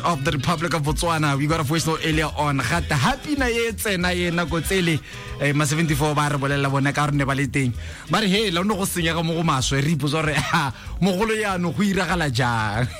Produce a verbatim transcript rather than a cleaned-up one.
of the Republic of Botswana. We got a voice note earlier on. Gata happy na ye tsena ye na go tsele ma seventy-four ba re bolela bona ka re ne ba le teng. Ba re he la no go senya ga mo go maswe re ipotsa re ha mogolo ya no go iragala jang.